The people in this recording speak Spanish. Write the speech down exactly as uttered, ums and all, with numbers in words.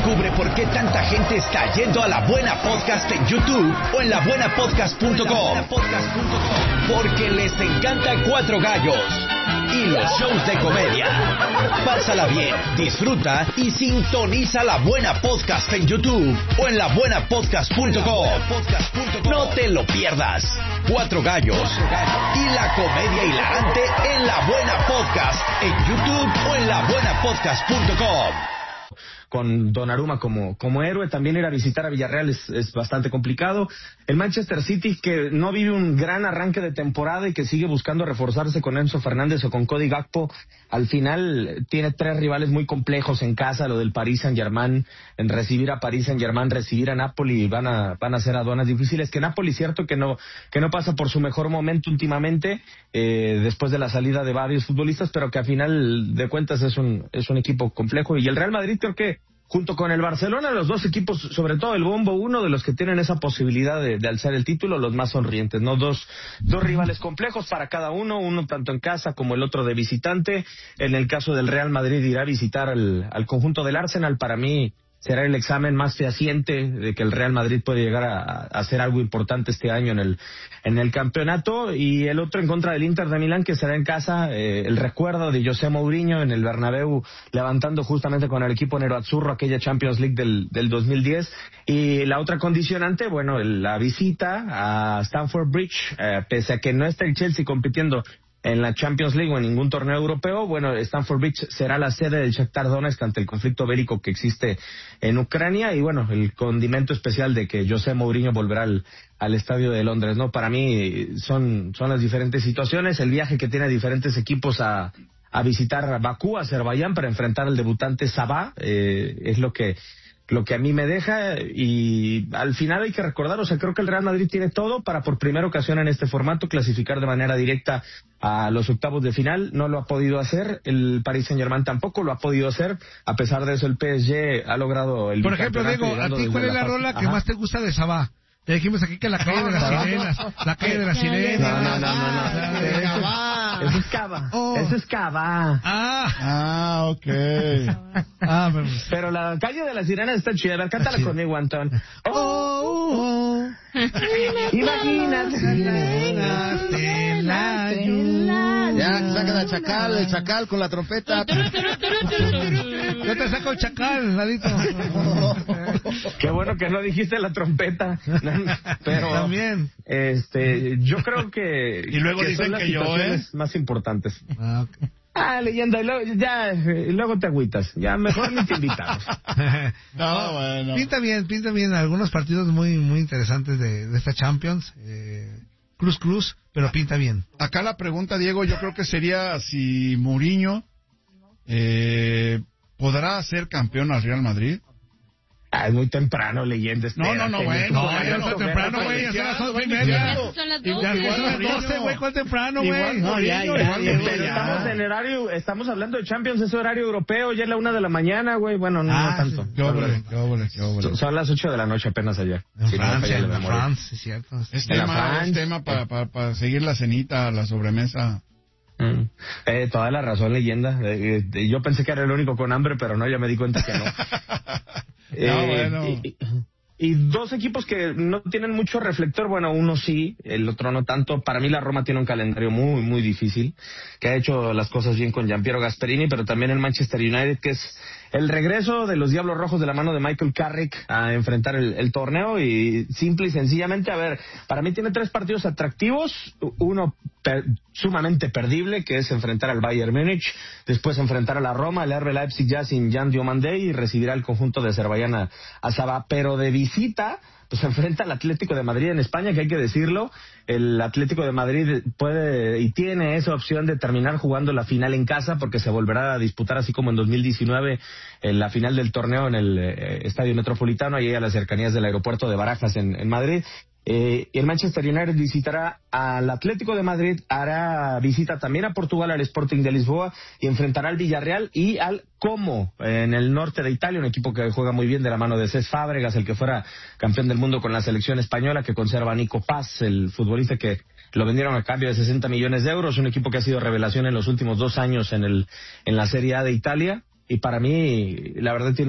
Descubre por qué tanta gente está yendo a La Buena Podcast en YouTube o en la buena podcast punto com. Porque les encanta Cuatro Gallos y los shows de comedia. Pásala bien, disfruta y sintoniza La Buena Podcast en YouTube o en la buena podcast punto com. No te lo pierdas. Cuatro Gallos y la comedia hilarante en La Buena Podcast en YouTube o en la buena podcast punto com. Con Donnarumma como, como héroe, también ir a visitar a Villarreal es, es bastante complicado. El Manchester City, que no vive un gran arranque de temporada y que sigue buscando reforzarse con Enzo Fernández o con Cody Gakpo, al final tiene tres rivales muy complejos en casa, lo del Paris Saint-Germain, en recibir a Paris Saint-Germain, recibir a Napoli, van a, van a ser aduanas difíciles, que Napoli cierto que no, que no pasa por su mejor momento últimamente, eh, después de la salida de varios futbolistas, pero que a final de cuentas es un, es un equipo complejo. Y el Real Madrid creo que junto con el Barcelona, los dos equipos, sobre todo el Bombo, uno de los que tienen esa posibilidad de, de alzar el título, los más sonrientes, ¿no? Dos, dos rivales complejos para cada uno, uno tanto en casa como el otro de visitante. En el caso del Real Madrid, irá a visitar al, al conjunto del Arsenal. Para mí será el examen más fehaciente de que el Real Madrid puede llegar a, a hacer algo importante este año en el en el campeonato. Y el otro en contra del Inter de Milán, que será en casa, eh, el recuerdo de José Mourinho en el Bernabéu, levantando justamente con el equipo nerazzurro aquella Champions League del, del dos mil diez. Y la otra condicionante, bueno, la visita a Stamford Bridge, eh, pese a que no está el Chelsea compitiendo en la Champions League o en ningún torneo europeo, bueno, Stamford Bridge será la sede del Shakhtar Donetsk ante el conflicto bélico que existe en Ucrania. Y bueno, el condimento especial de que José Mourinho volverá al, al estadio de Londres, ¿no? Para mí son, son las diferentes situaciones, el viaje que tiene diferentes equipos a, a visitar Bakú, Azerbaiyán, para enfrentar al debutante Sabah, eh, es lo que lo que a mí me deja. Y al final hay que recordar, o sea, creo que el Real Madrid tiene todo para por primera ocasión en este formato clasificar de manera directa a los octavos de final. No lo ha podido hacer, el Paris Saint-Germain tampoco lo ha podido hacer. A pesar de eso, el P S G ha logrado el Por ejemplo, Diego, ¿a ti cuál es la rola que más te gusta de Sabah? Ya dijimos aquí que la calle de las sirenas, la calle de las sirenas. No, no, no, no, no. Eso es Cava. Eso es Cava. Ah, ah, ok. Ah, pero... pero la calle de las sirenas está chida. A ver, cántala sí. conmigo, Antón. Oh, oh, oh. Imagínate. Imagínate la lluvia. Ya, saca el chacal, el chacal con la trompeta. Yo te saco el chacal, ladito. Qué bueno que no dijiste la trompeta. Pero también, este, yo creo que y luego que dicen son las que yo, ¿eh? más importantes. Ah, okay. Ah, leyenda, y luego, ya, y luego te agüitas. Ya mejor ni te invitamos. No, bueno. Pinta bien, pinta bien. Algunos partidos muy, muy interesantes de, de esta Champions. Eh, cruz, cruz, pero pinta bien. Acá la pregunta, Diego, yo creo que sería si Mourinho eh, podrá ser campeón al Real Madrid. Ah, es muy temprano, leyenda. No, no, no, güey. No, ya no es temprano, güey. Ya son las once y media. Son las Ya son las doce, güey. ¿Cuál temprano, güey? No, ya, ya, ya, ya, pero ya. estamos en horario, estamos hablando de Champions, es horario europeo, ya es la una de la mañana, güey. Bueno, no, Ah, no tanto. sí. Qué óvole, qué óvole, qué óvole. Son, son las ocho de la noche apenas allá. En Sí, no me Francia, falla la en memoria. Francia, es cierto. Es En la tema, es France. tema para pa, pa seguir la cenita, la sobremesa. Mm. Eh, toda la razón, leyenda. Eh, eh, yo pensé que era el único con hambre, pero no, ya me di cuenta que no. eh, No, bueno. y, y dos equipos que no tienen mucho reflector, bueno, uno sí, el otro no tanto. Para mí la Roma tiene un calendario muy, muy difícil, que ha hecho las cosas bien con Gianpiero Gasperini, pero también el Manchester United, que es el regreso de los Diablos Rojos de la mano de Michael Carrick a enfrentar el, el torneo. Y simple y sencillamente, a ver, para mí tiene tres partidos atractivos, uno per, sumamente perdible, que es enfrentar al Bayern Múnich, después enfrentar a la Roma, el R B Leipzig ya sin Jan Diomandé, y recibirá el conjunto de Azerbaiyán a, a Sabah, pero de visita pues se enfrenta al Atlético de Madrid en España, que hay que decirlo, el Atlético de Madrid puede y tiene esa opción de terminar jugando la final en casa, porque se volverá a disputar así como en dos mil diecinueve en la final del torneo en el eh, Estadio Metropolitano, ahí a las cercanías del aeropuerto de Barajas en, en Madrid. Eh, el Manchester United visitará al Atlético de Madrid, hará visita también a Portugal, al Sporting de Lisboa, y enfrentará al Villarreal y al Como en el norte de Italia, un equipo que juega muy bien de la mano de Cés Fábregas, el que fuera campeón del mundo con la selección española, que conserva a Nico Paz, el futbolista que lo vendieron a cambio de sesenta millones de euros, un equipo que ha sido revelación en los últimos dos años en el en la Serie A de Italia, y para mí la verdad tiene